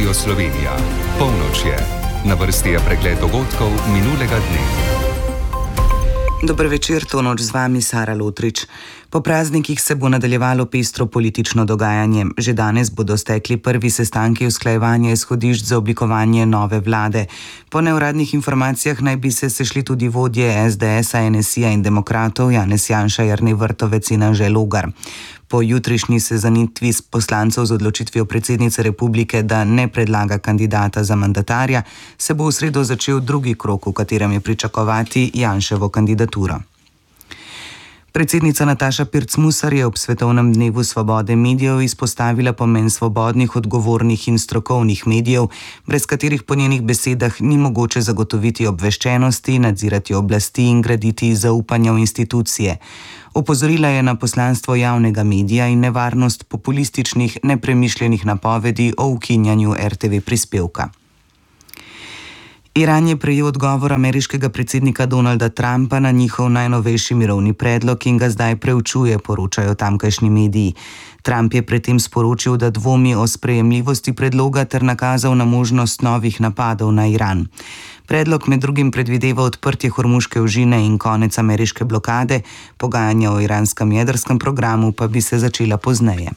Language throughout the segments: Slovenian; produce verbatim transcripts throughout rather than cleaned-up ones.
Radio Slovenija. Polnoč je. Na vrsti je pregled dogodkov minulega dne. Dober večer, to noč z vami Sara Lotrič. Po praznikih se bo nadaljevalo pestro politično dogajanje. Že danes bodo stekli prvi sestanki usklajevanja izhodišč za oblikovanje nove vlade. Po neuradnih informacijah naj bi se sešli tudi vodje es de esa, en es i-ja in demokratov Janez Janša, Jernej Vrtovec in Anže Logar. Po jutrišnji seznanitvi s poslancev z odločitvijo predsednice republike, da ne predlaga kandidata za mandatarja, se bo v sredo začel drugi krog, v katerem je pričakovati Janševo kandidaturo. Predsednica Nataša Pirc Musar je ob Svetovnem dnevu svobode medijev izpostavila pomen svobodnih, odgovornih in strokovnih medijev, brez katerih po njenih besedah ni mogoče zagotoviti obveščenosti, nadzirati oblasti in graditi zaupanja v institucije. Opozorila je na poslanstvo javnega medija in nevarnost populističnih, nepremišljenih napovedi o ukinjanju er te ve prispevka. Iran je prejel odgovor ameriškega predsednika Donalda Trumpa na njihov najnovejši mirovni predlog in ga zdaj preučuje, poročajo tamkajšnji mediji. Trump je predtem sporočil, da dvomi o sprejemljivosti predloga ter nakazal na možnost novih napadov na Iran. Predlog med drugim predvideva odprtje Hormuške ožine in konec ameriške blokade, pogajanja o iranskem jedrskem programu pa bi se začela pozneje.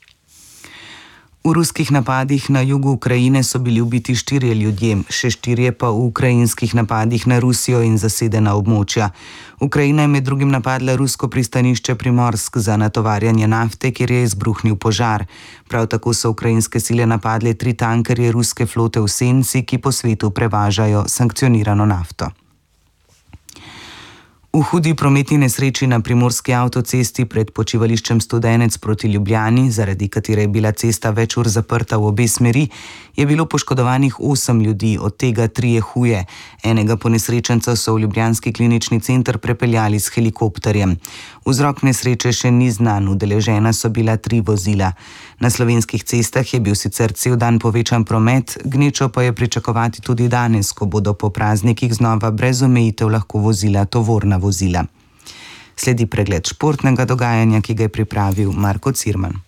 V ruskih napadih na jugu Ukrajine so bili ubiti štirje ljudje, še štirje pa v ukrajinskih napadih na Rusijo in zasedena območja. Ukrajina je med drugim napadla rusko pristanišče Primorsk za natovarjanje nafte, kjer je izbruhnil požar. Prav tako so ukrajinske sile napadle tri tankerje ruske flote v senci, ki po svetu prevažajo sankcionirano nafto. V hudi prometni nesreči na primorski avtocesti pred počivališčem Studenec proti Ljubljani, zaradi katere je bila cesta več ur zaprta v obe smeri, je bilo poškodovanih osem ljudi, od tega trije huje. Enega ponesrečenca so v ljubljanski klinični center prepeljali s helikopterjem. Vzrok nesreče še ni znan, udeležena so bila tri vozila. Na slovenskih cestah je bil sicer cel dan povečan promet, gnečo pa je pričakovati tudi danes, ko bodo po praznikih znova brez omejitev lahko vozila tovorna vozila. Sledi pregled športnega dogajanja, ki ga je pripravil Marko Cirman.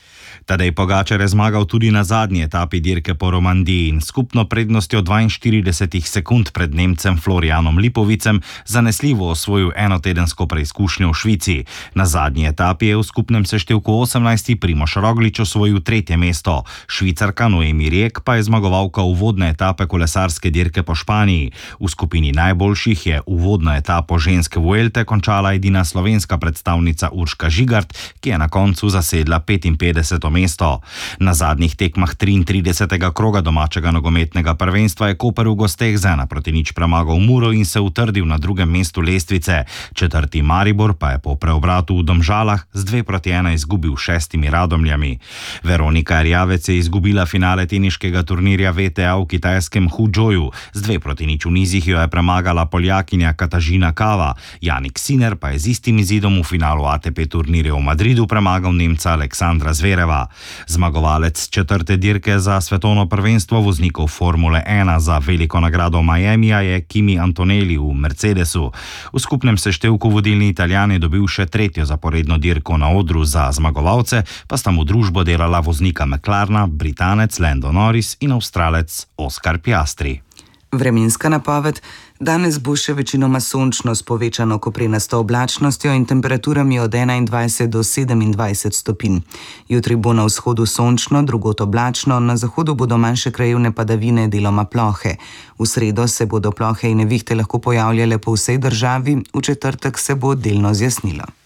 Tadej Pogačar je zmagal tudi na zadnji etapi dirke po Romandiji in skupno prednostjo dvainštirideset sekund pred Nemcem Florianom Lipovicem zanesljivo osvojil enotedensko preizkušnjo v Švici. Na zadnji etapi je v skupnem seštevku osemnajsti Primož Roglič osvojil tretje mesto. Švicarka Noemi Riek pa je zmagovalka uvodne etape kolesarske dirke po Španiji. V skupini najboljših je uvodno etapo ženske Vuelte končala edina slovenska predstavnica Urška Žigart, ki je na koncu zasedla petinpetdeseto mesto. Na zadnjih tekmah triintridesetega kroga domačega nogometnega prvenstva je Koper v gosteh z ena proti nič premagal Muro in se utrdil na drugem mestu lestvice. Četrti Maribor pa je po preobratu v Domžalah z dve proti ena izgubil šestimi Radomljami. Veronika Erjavec je izgubila finale teniškega turnirja ve te a v kitajskem Huzhouju. Z dve proti nič v nizih jo je premagala Poljakinja Katažina Kava. Janik Sinner pa je z istim izidom v finalu a te pe turnirja v Madridu premagal Nemca Aleksandra Zvereva. Zmagovalec četrte dirke za svetovno prvenstvo voznikov Formule ena za veliko nagrado Miamija je Kimi Antonelli v Mercedesu. V skupnem seštevku vodilni Italijan je dobil še tretjo zaporedno dirko na odru, za zmagovalce pa sta mu družbo delala voznika McLarena, Britanec Lando Norris in Avstralec Oscar Piastri. Vremenska napoved. Danes bo še večinoma sončno s povečano koprenasto oblačnostjo in temperaturami od enaindvajset do sedemindvajset stopinj. Jutri bo na vzhodu sončno, drugod oblačno, na zahodu bodo manjše krajevne padavine, deloma plohe. V sredo se bodo plohe in nevihte lahko pojavljale po vsej državi, v četrtek se bo delno zjasnilo.